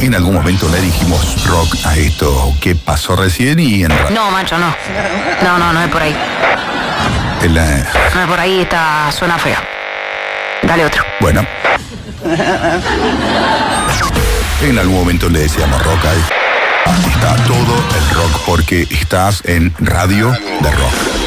En algún momento le dijimos rock a esto que pasó recién y en No, macho, no. No es por ahí. No es por ahí, suena feo. Dale otro. Bueno. En algún momento le decíamos rock a esto. Aquí está todo el rock porque estás en Radio de Rock.